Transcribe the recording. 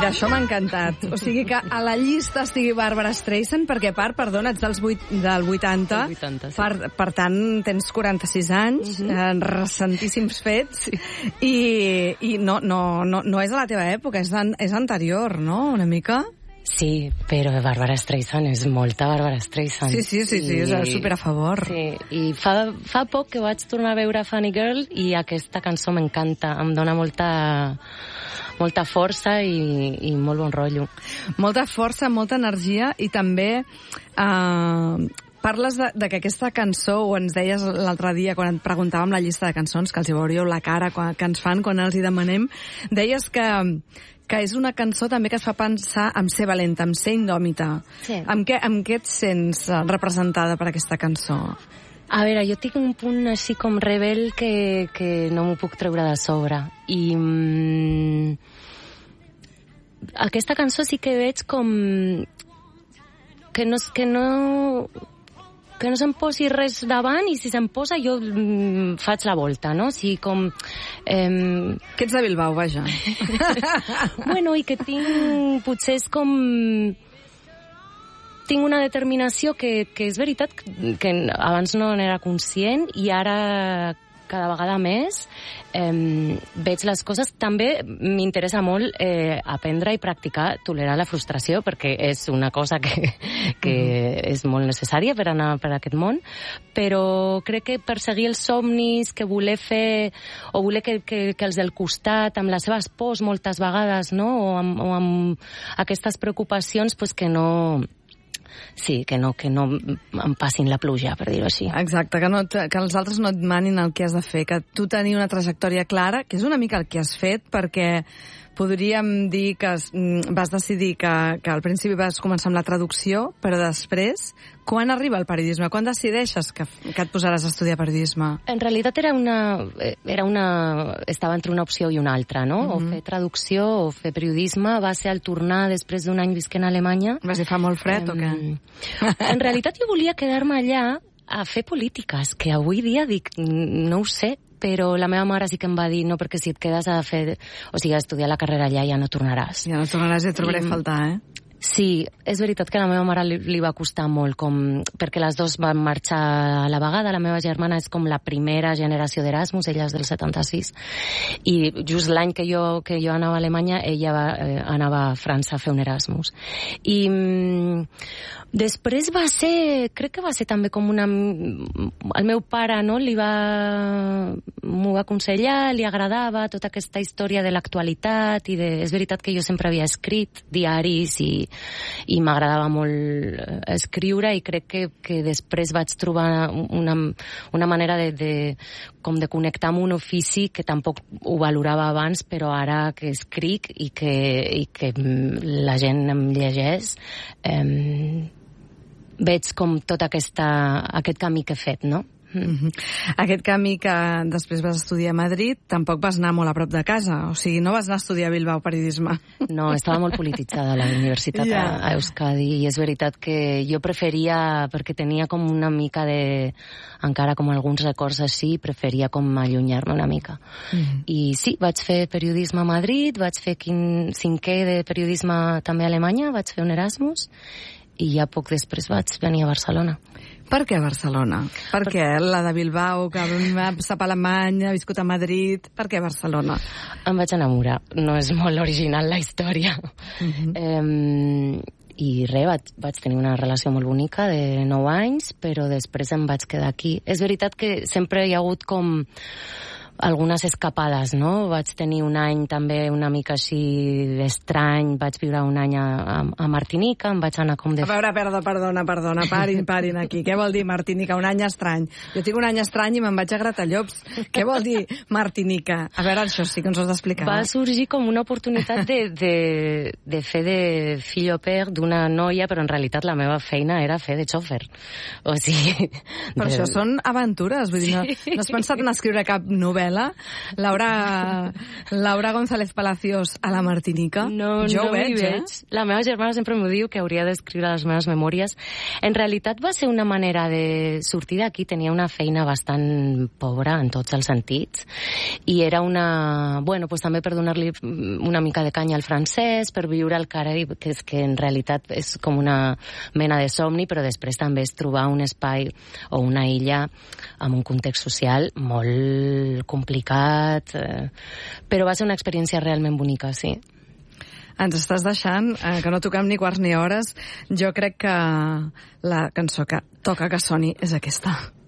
Mira, això m'ha encantat. O sigui que a la llista estigui Barbra Streisand, perquè perdona, ets del 80. Del 80, sí. Per tant, tens 46 anys, recentíssims fets, i no és a la teva època, és anterior, no?, una mica? Sí, però Barbra Streisand és molta Barbra Streisand. Sí, és super a favor. Sí, i fa poc que vaig tornar a veure Funny Girl i aquesta cançó m'encanta, em dona molta força i molt bon rotllo. Molta força, molta energia, i també parles de que aquesta cançó, o ens deies l'altre dia quan et preguntàvem la llista de cançons, que els hi veuríeu la cara que ens fan quan els hi demanem, deies que és una cançó també que es fa pensar en ser valenta, en ser indòmita. Sí. Amb què et sents representada per aquesta cançó? A veure, jo tinc un punt així com rebel que no m'ho puc treure de sobre. I aquesta cançó sí que veig com que no se'm posi res davant, i si se'm posa jo faig la volta, no? O sigui, com... Que ets de Bilbao, vaja. Bueno, i que potser és com... Tinc una determinació que és veritat que abans no n'era conscient, i ara cada vegada més veig les coses. També m'interessa molt aprendre i practicar tolerar la frustració, perquè és una cosa que és molt necessària per anar per aquest món, però crec que perseguir els somnis, que voler fer, o voler que els del costat, amb les seves pors moltes vegades, no?, o amb aquestes preocupacions, pues que no... Sí, que no em passin la pluja, per dir-ho així. Exacte, que els altres no et manin el que has de fer, que tu tenir una trajectòria clara, que és una mica el que has fet, perquè podríem dir que vas decidir que al principi vas començar amb la traducció, però després, quan arriba el periodisme? Quan decideixes que et posaràs a estudiar periodisme? En realitat estava entre una opció i una altra, no? O fer traducció o fer periodisme. Va ser al tornar després d'un any visquent a Alemanya. Vas dir, fa molt fred o què? En realitat jo volia quedar-me allà a fer polítiques, que avui dia dic, no ho sé, però la meva mare sí que em va dir, no, perquè si et quedes a estudiar la carrera allà ja no tornaràs. Ja no tornaràs i et trobaré a faltar, Sí, és veritat que a la meva mare li va costar molt, perquè les dues van marxar a la vegada. La meva germana és com la primera generació d'Erasmus, ella és del 76, i just l'any que jo anava a Alemanya, ella anava a França a fer un Erasmus. I després crec que va ser també com el meu pare, no?, m'ho va aconsellar, li agradava tota aquesta història de l'actualitat, és veritat que jo sempre havia escrit diaris i m'agradava molt escriure, i crec que després vaig trobar una manera de connectar amb un ofici que tampoc ho valorava abans, però ara que escric i que la gent em llegeix, veig com tot aquest camí que he fet, no? Aquest camí que després vas estudiar a Madrid, tampoc vas anar molt a prop de casa, o sigui, no vas anar a estudiar a Bilbao periodisme. No, estava molt polititzada la universitat a Euskadi, i és veritat que jo preferia, perquè tenia com una mica encara com alguns records així, preferia com allunyar-me una mica. I sí, vaig fer periodisme a Madrid, vaig fer 5è de periodisme també a Alemanya, vaig fer un Erasmus, i ja poc després vaig venir a Barcelona. Per què Barcelona? Per què la de Bilbao, que va passar per Alemanya, ha viscut a Madrid? Per què Barcelona? Em vaig enamorar. No és molt original la història. I vaig tenir una relació molt bonica de 9 anys, però després em vaig quedar aquí. És veritat que sempre hi ha hagut com algunes escapades, no? Vaig tenir un any també una mica així estrany, vaig viure un any a Martinica, em vaig anar com de... A veure, perdona, parin aquí. Què vol dir Martinica? Un any estrany. Jo tinc un any estrany i me'n vaig a Gratallops. Què vol dir Martinica? A veure, això sí que ens ho has d'explicar. Va sorgir com una oportunitat de fer de fill au pair d'una noia, però en realitat la meva feina era fer de xòfer. O sigui... Però això són aventures, vull dir, no has pensat en escriure cap novel·la Venezuela, Laura González Palacios a la Martinica. No, jo no ho veig, veig. La meva germana sempre m'ho diu, que hauria d'escriure les meves memòries. En realitat va ser una manera de sortir d'aquí. Tenia una feina bastant pobra en tots els sentits i era una... Bueno, pues també per donar-li una mica de canya al francès, per viure al Carib, que és que en realitat és com una mena de somni, però després també és trobar un espai o una illa amb un context social molt complicat, però va ser una experiència realment bonica, sí. Ens estàs deixant, que no toquem ni quarts ni hores. Jo crec que la cançó que toca que soni és aquesta.